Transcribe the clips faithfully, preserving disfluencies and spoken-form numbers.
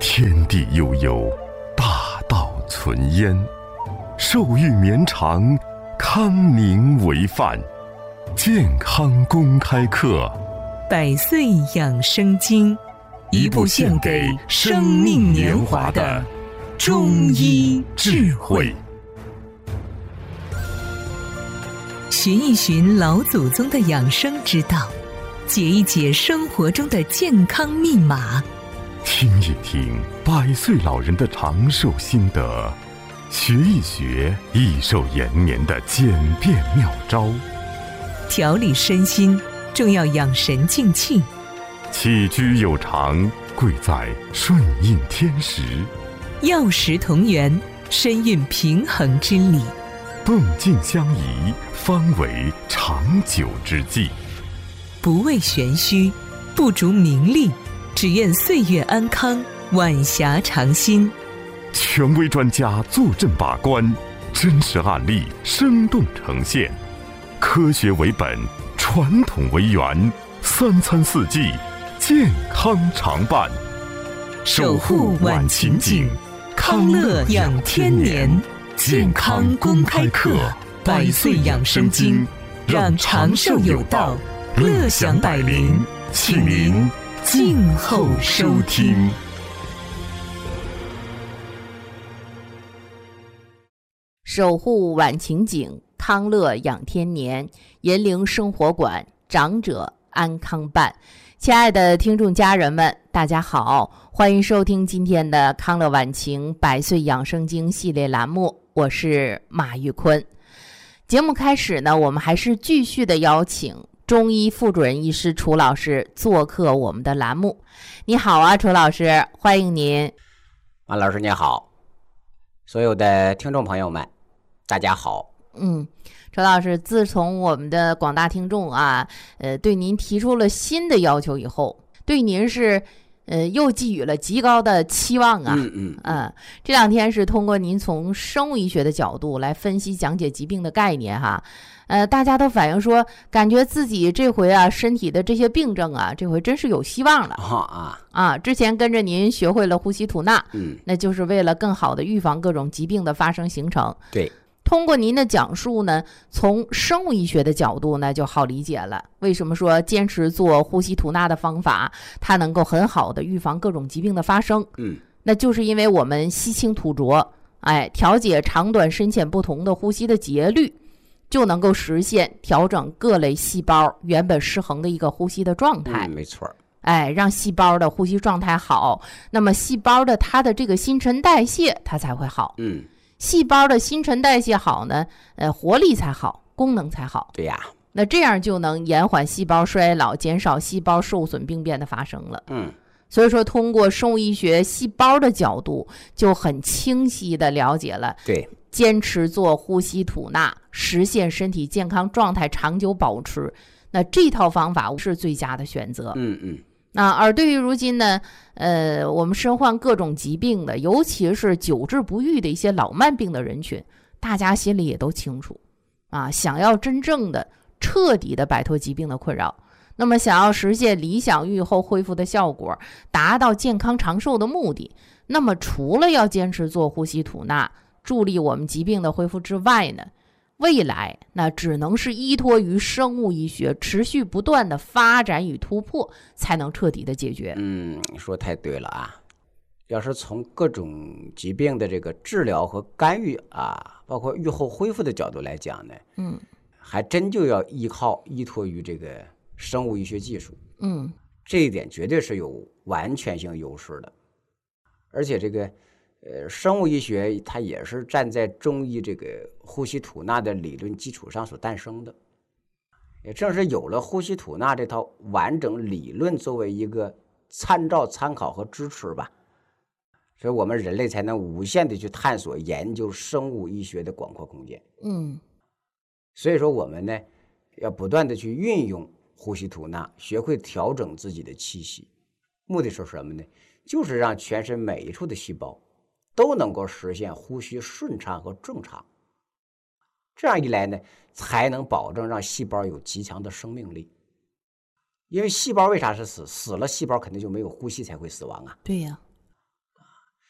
天地悠悠，大道存焉。寿欲绵长，康宁为范。健康公开课， 百岁养生经，一部献给生命年华的中医智慧。寻一寻老祖宗的养生之道，解一解生活中的健康密码， 听一听百岁老人的长寿心得，学一学益寿延年的简便妙招。 调理身心，重要养神静气。 起居有常，贵在顺应天时。 药食同源，身运平衡之理。 动静相宜，方为长久之计。 不为玄虚，不逐名利，只愿岁月安康，晚霞长新。 权威专家坐镇把关，真实案例生动呈现。科学为本，传统为源，三餐四季，健康常伴。 守护晚晴景，康乐养天年。健康公开课，百岁养生经，让长寿有道，乐享百龄。请您静候收听。 守护晚晴景，康乐养天年，银铃生活馆，长者安康办。亲爱的听众家人们，大家好，欢迎收听今天的康乐晚晴百岁养生经系列栏目，我是马玉坤。节目开始呢，我们还是继续的邀请中医副主任医师楚老师做客我们的栏目。你好啊，楚老师，欢迎您。 马老师你好，所有的听众朋友们大家好。 嗯，楚老师，自从我们的广大听众啊，呃，对您提出了新的要求以后，对您是呃又寄予了极高的期望啊。 嗯嗯嗯，这两天是通过您从生物医学的角度来分析讲解疾病的概念哈，呃，大家都反映说，感觉自己这回啊身体的这些病症啊，这回真是有希望了啊啊啊！之前跟着您学会了呼吸吐纳， 嗯， 那就是为了更好的预防各种疾病的发生形成。 对。 通过您的讲述呢，从生物医学的角度呢就好理解了，为什么说坚持做呼吸吐纳的方法，它能够很好的预防各种疾病的发生。 嗯， 那就是因为我们吸清吐浊，哎，调节长短深浅不同的呼吸的节律，就能够实现调整各类细胞原本失衡的一个呼吸的状态。 嗯，没错。 哎，让细胞的呼吸状态好，那么细胞的它的这个新陈代谢它才会好。 嗯。 细胞的新陈代谢好呢，呃，活力才好，功能才好。 对呀， 那这样就能延缓细胞衰老，减少细胞受损病变的发生了。 嗯， 所以说通过生物医学细胞的角度，就很清晰的了解了。 对， 坚持做呼吸吐纳，实现身体健康状态长久保持，那这套方法是最佳的选择。 嗯嗯。 那而对于如今呢，呃，我们身患各种疾病的，尤其是久治不愈的一些老慢病的人群，大家心里也都清楚啊，想要真正的彻底的摆脱疾病的困扰，那么想要实现理想愈后恢复的效果，达到健康长寿的目的，那么除了要坚持做呼吸吐纳，助力我们疾病的恢复之外呢，未来那只能是依托于生物医学持续不断的发展与突破，才能彻底的解决。 嗯，说太对了啊！要是从各种疾病的这个治疗和干预啊，包括预后恢复的角度来讲呢， 嗯， 还真就要依靠依托于这个生物医学技术。 嗯， 这一点绝对是有完全性优势的，而且这个。呃，生物医学它也是站在中医这个呼吸吐纳的理论基础上所诞生的，也正是有了呼吸吐纳这套完整理论作为一个参照、参考和支持吧，所以我们人类才能无限的去探索研究生物医学的广阔空间。 嗯， 所以说我们呢要不断的去运用呼吸吐纳，学会调整自己的气息，目的是什么呢？就是让全身每一处的细胞都能够实现呼吸顺畅和正常，这样一来呢，才能保证让细胞有极强的生命力。因为细胞为啥是死？死了细胞肯定就没有呼吸才会死亡啊。 对呀、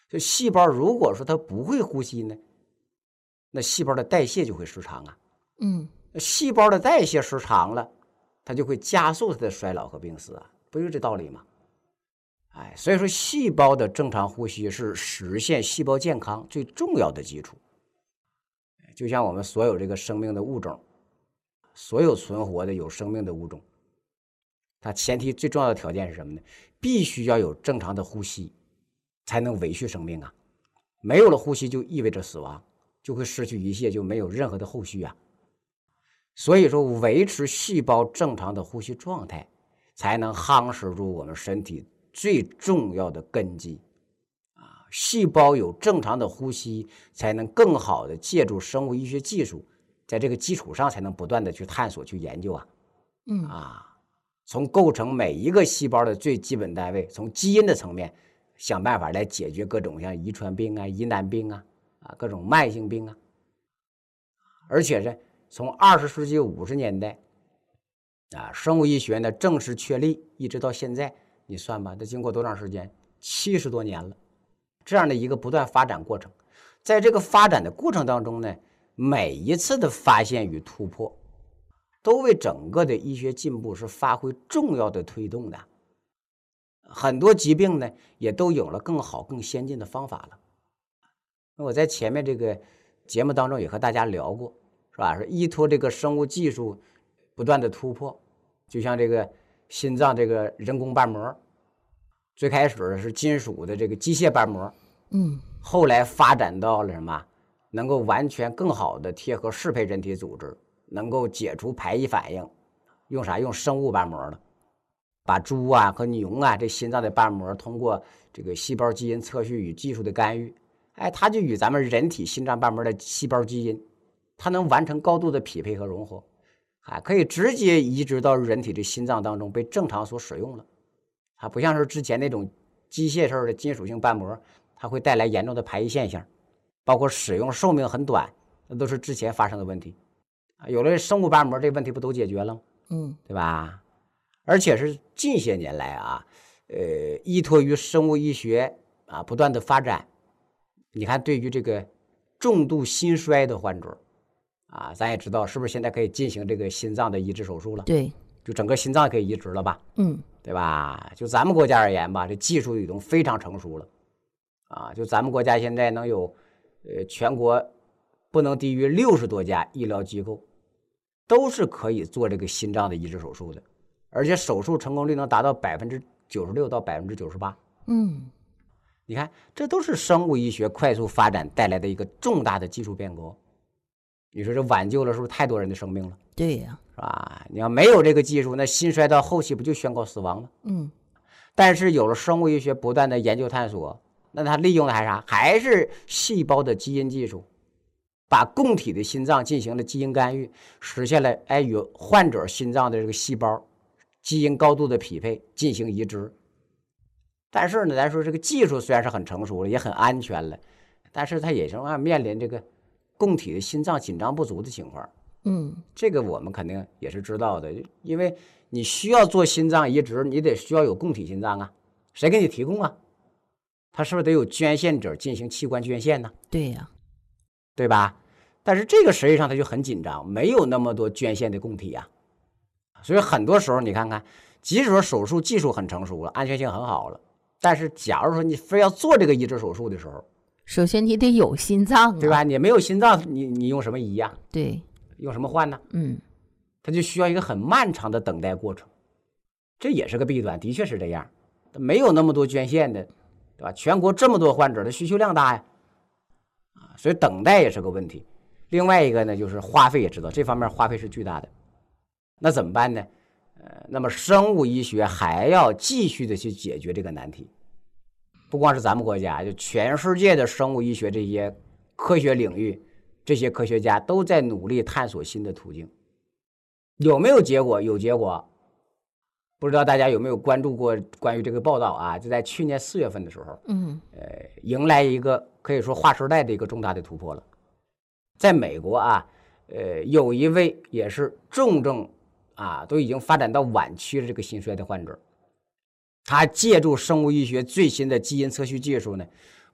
就细胞如果说它不会呼吸呢，那细胞的代谢就会失常啊。 嗯， 细胞的代谢失常了，它就会加速它的衰老和病死啊，不就这道理吗？哎，所以说细胞的正常呼吸是实现细胞健康最重要的基础。就像我们所有这个生命的物种，所有存活的有生命的物种，它前提最重要的条件是什么呢？必须要有正常的呼吸，才能维续生命啊。没有了呼吸就意味着死亡，就会失去一切，就没有任何的后续啊。所以说维持细胞正常的呼吸状态，才能夯实住我们身体最重要的根基啊。细胞有正常的呼吸，才能更好的借助生物医学技术，在这个基础上才能不断的去探索去研究啊。 嗯啊，从构成每一个细胞的最基本单位，从基因的层面想办法来解决各种像遗传病啊、疑难病啊、啊各种慢性病啊。而且是从二十世纪五十年代啊，生物医学呢正式确立，一直到现在，你算吧，这经过多长时间？七十多年了，这样的一个不断发展过程。在这个发展的过程当中呢，每一次的发现与突破，都为整个的医学进步是发挥重要的推动的。很多疾病呢，也都有了更好、更先进的方法了。我在前面这个节目当中也和大家聊过，是吧？是依托这个生物技术不断的突破，就像这个心脏这个人工瓣膜，最开始是金属的这个机械瓣膜， 嗯， 后来发展到了什么？能够完全更好的贴合适配人体组织，能够解除排异反应，用啥？用生物瓣膜了。把猪啊和牛啊这心脏的瓣膜通过这个细胞基因测序与技术的干预，哎，它就与咱们人体心脏瓣膜的细胞基因，它能完成高度的匹配和融合，还可以直接移植到人体的心脏当中被正常所使用了。它不像是之前那种机械式的金属性瓣膜，它会带来严重的排异现象，包括使用寿命很短，那都是之前发生的问题。有了生物瓣膜，这问题不都解决了吗？ 嗯， 对吧？而且是近些年来啊，呃，依托于生物医学啊不断的发展，你看对于这个重度心衰的患者啊，咱也知道是不是现在可以进行这个心脏的移植手术了？ 对， 就整个心脏可以移植了吧？ 嗯， 对吧？就咱们国家而言吧，这技术已经非常成熟了啊。就咱们国家现在能有呃全国不能低于六十多家医疗机构，都是可以做这个心脏的移植手术的。而且手术成功率能达到百分之九十六到百分之九十八。 嗯， 你看，这都是生物医学快速发展带来的一个重大的技术变革。你说这挽救了是不是太多人的生命了？ 对呀、 是吧？你要没有这个技术，那心衰到后期不就宣告死亡了？ 嗯， 但是有了生物医学不断的研究探索，那它利用的还是啥？还是细胞的基因技术，把供体的心脏进行了基因干预，实现了哎与患者心脏的这个细胞基因高度的匹配，进行移植。但是呢，咱说这个技术虽然是很成熟了，也很安全了，但是它也是啊面临这个供体的心脏紧张不足的情况。 嗯， 这个我们肯定也是知道的，因为你需要做心脏移植，你得需要有供体心脏啊，谁给你提供啊？他是不是得有捐献者进行器官捐献呢？ 对呀、 对吧？但是这个实际上它就很紧张，没有那么多捐献的供体啊。所以很多时候你看看，即使说手术技术很成熟了，安全性很好了，但是假如说你非要做这个移植手术的时候， 首先你得有心脏、啊， 对吧？你没有心脏，你你用什么移呀、啊？ 对， 用什么换呢？ 嗯， 它就需要一个很漫长的等待过程，这也是个弊端，的确是这样，没有那么多捐献的，对吧？全国这么多患者，的需求量大呀，啊，所以等待也是个问题。另外一个呢，就是花费也知道，这方面花费是巨大的。那怎么办呢？呃，那么生物医学还要继续的去解决这个难题。不光是咱们国家，就全世界的生物医学这些科学领域，这些科学家都在努力探索新的途径。有没有结果？有结果。不知道大家有没有关注过关于这个报道啊？就在去年四月份的时候， 嗯， 呃，迎来一个可以说划时代的一个重大的突破了。在美国啊，呃，有一位也是重症啊，都已经发展到晚期的这个心衰的患者，他借助生物医学最新的基因测序技术呢，